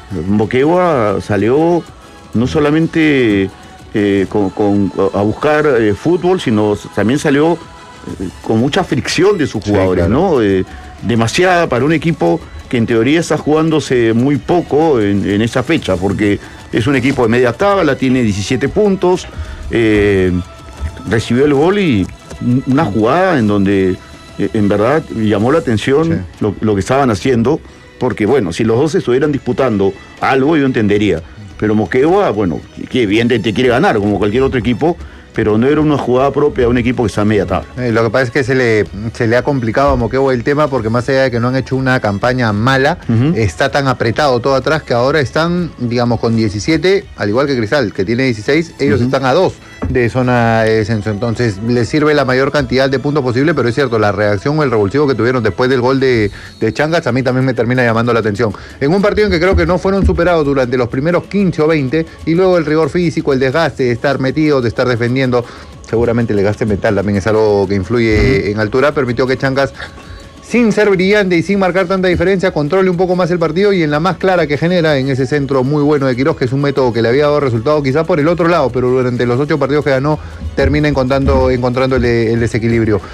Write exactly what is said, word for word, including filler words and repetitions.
Moquegua salió no solamente eh, con, con, a buscar eh, fútbol, sino también salió eh, con mucha fricción de sus jugadores, sí, claro. ¿no? Eh, demasiada para un equipo que en teoría está jugándose muy poco en, en esa fecha, porque es un equipo de media tabla, tiene diecisiete puntos, eh, recibió el gol y una jugada en donde eh, en verdad llamó la atención sí. lo, lo que estaban haciendo, porque bueno, si los dos estuvieran disputando algo yo entendería, pero Moquegua, bueno, que evidentemente quiere ganar como cualquier otro equipo, pero no era una jugada propia de un equipo que está a media tabla. Eh, lo que pasa es que se le, se le ha complicado a Moquegua el tema, porque más allá de que no han hecho una campaña mala, uh-huh. está tan apretado todo atrás que ahora están, digamos, con diecisiete, al igual que Cristal, que tiene dieciséis, ellos uh-huh. están a dos de zona de descenso. Entonces les sirve la mayor cantidad de puntos posible, pero es cierto, la reacción o el revulsivo que tuvieron después del gol de, de Changas a mí también me termina llamando la atención. En un partido en que creo que no fueron superados durante los primeros quince o veinte, y luego el rigor físico, el desgaste de estar metidos, de estar defendiendo, seguramente el desgaste mental también es algo que influye uh-huh. en altura, permitió que Changas, sin ser brillante y sin marcar tanta diferencia, controle un poco más el partido, y en la más clara que genera, en ese centro muy bueno de Quirós, que es un método que le había dado resultado quizá por el otro lado, pero durante los ocho partidos que ganó termina encontrando, encontrando el, el desequilibrio.